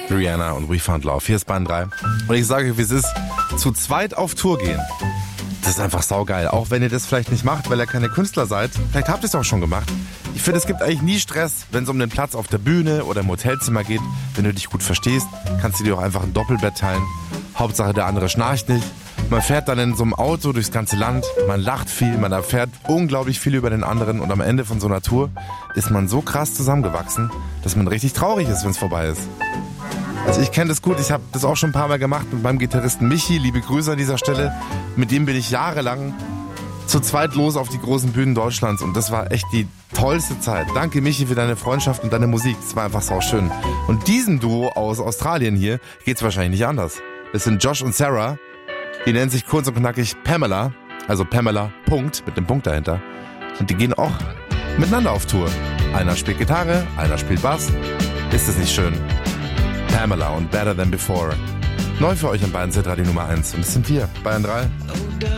Rihanna und We Found Love. Hier ist Bayern 3. Und ich sage euch, wie es ist, zu zweit auf Tour gehen. Das ist einfach saugeil. Auch wenn ihr das vielleicht nicht macht, weil ihr keine Künstler seid. Vielleicht habt ihr es auch schon gemacht. Ich finde, es gibt eigentlich nie Stress, wenn es um den Platz auf der Bühne oder im Hotelzimmer geht. Wenn du dich gut verstehst, kannst du dir auch einfach ein Doppelbett teilen. Hauptsache, der andere schnarcht nicht. Man fährt dann in so einem Auto durchs ganze Land. Man lacht viel, man erfährt unglaublich viel über den anderen. Und am Ende von so einer Tour ist man so krass zusammengewachsen, dass man richtig traurig ist, wenn es vorbei ist. Also ich kenne das gut, ich habe das auch schon ein paar Mal gemacht mit meinem Gitarristen Michi, liebe Grüße an dieser Stelle. Mit dem bin ich jahrelang zu zweit los auf die großen Bühnen Deutschlands und das war echt die tollste Zeit. Danke Michi für deine Freundschaft und deine Musik, das war einfach sauschön. Und diesem Duo aus Australien hier geht's wahrscheinlich nicht anders. Das sind Josh und Sarah, die nennen sich kurz und knackig Pamela, also Pamela, Punkt, mit dem Punkt dahinter. Und die gehen auch miteinander auf Tour. Einer spielt Gitarre, einer spielt Bass. Ist das nicht schön? Pamela und Better Than Before. Neu für euch in Bayern Z Radio Nummer 1. Und das sind wir, Bayern 3.